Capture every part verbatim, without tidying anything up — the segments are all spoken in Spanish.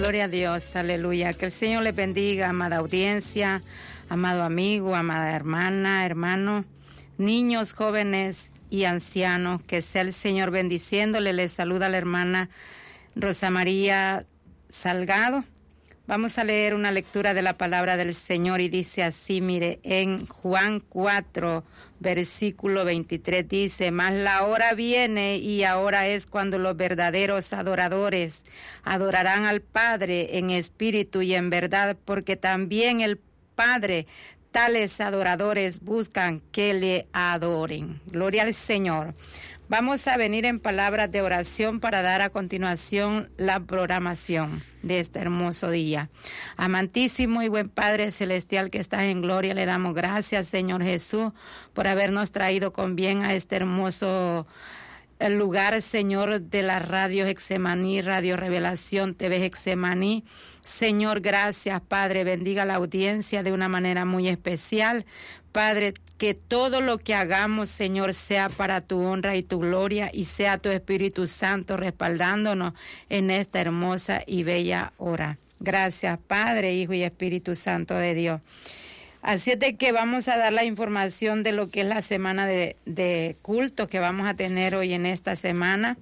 Gloria a Dios, aleluya. Que el Señor les bendiga, amada audiencia, amado amigo, amada hermana, hermano, niños, jóvenes y ancianos. Que sea el Señor bendiciéndole. Les saluda la hermana Rosa María Salgado. Vamos a leer una lectura de la palabra del Señor y dice así, mire, en Juan cuatro, versículo veintitrés dice, mas la hora viene y ahora es cuando los verdaderos adoradores adorarán al Padre en espíritu y en verdad, porque también el Padre tales adoradores buscan que le adoren. Gloria al Señor. Vamos a venir en palabras de oración para dar a continuación la programación de este hermoso día. Amantísimo y buen Padre Celestial que estás en gloria, le damos gracias, Señor Jesús, por habernos traído con bien a este hermoso el lugar, Señor, de la radio Getsemaní, Radio Revelación T V Getsemaní. Señor, gracias, Padre, bendiga la audiencia de una manera muy especial. Padre, que todo lo que hagamos, Señor, sea para tu honra y tu gloria y sea tu Espíritu Santo respaldándonos en esta hermosa y bella hora. Gracias, Padre, Hijo y Espíritu Santo de Dios. Así es de que vamos a dar la información de lo que es la semana de, de culto que vamos a tener hoy en esta semana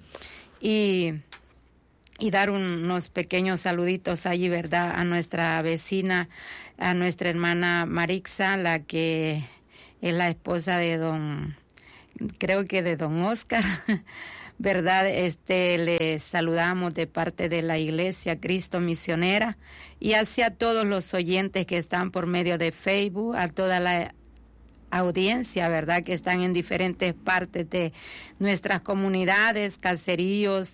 y, y dar un, unos pequeños saluditos allí, ¿verdad? A nuestra vecina, a nuestra hermana Marixa, la que es la esposa de don, creo que de don Oscar, ¿verdad? Este, le saludamos de parte de la Iglesia Cristo Misionera y hacia todos los oyentes que están por medio de Facebook, a toda la audiencia, ¿verdad? Que están en diferentes partes de nuestras comunidades, caseríos,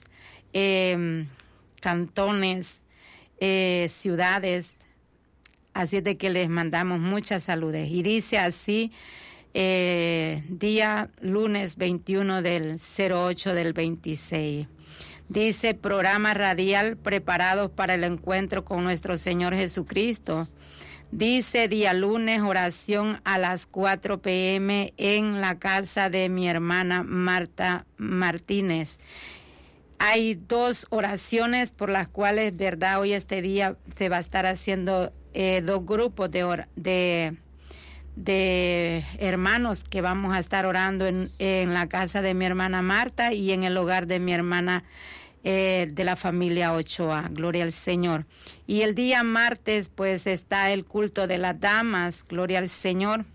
eh, cantones, eh, ciudades. Así es de que les mandamos muchas saludes. Y dice así, Eh, día lunes veintiuno del cero ocho del veintiséis. Dice, programa radial preparados para el encuentro con nuestro Señor Jesucristo. Dice, día lunes, oración a las cuatro p m en la casa de mi hermana Marta Martínez. Hay dos oraciones por las cuales, verdad, hoy este día se va a estar haciendo eh, dos grupos de or- de de hermanos que vamos a estar orando en, en la casa de mi hermana Marta y en el hogar de mi hermana eh, de la familia Ochoa. Gloria al Señor. Y el día martes pues está el culto de las damas. Gloria al Señor.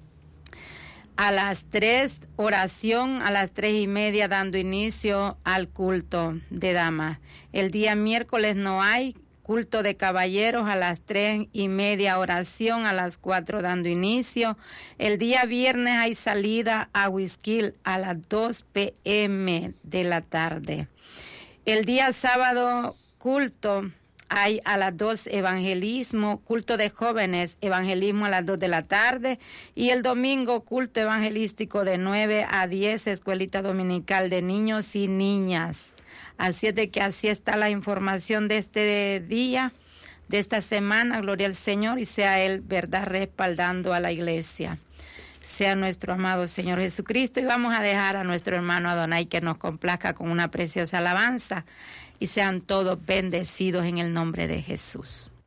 A las tres, oración, a las tres y media dando inicio al culto de damas. El día miércoles no hay culto de caballeros, a las tres y media oración, a las cuatro dando inicio. El día viernes hay salida a Huizquil a las dos p m de la tarde. El día sábado culto hay a las dos evangelismo, culto de jóvenes, evangelismo a las dos de la tarde. Y el domingo culto evangelístico de nueve a diez, escuelita dominical de niños y niñas. Así es de que así está la información de este día, de esta semana, gloria al Señor, y sea Él, verdad, respaldando a la iglesia. Sea nuestro amado Señor Jesucristo, y vamos a dejar a nuestro hermano Adonai que nos complazca con una preciosa alabanza, y sean todos bendecidos en el nombre de Jesús.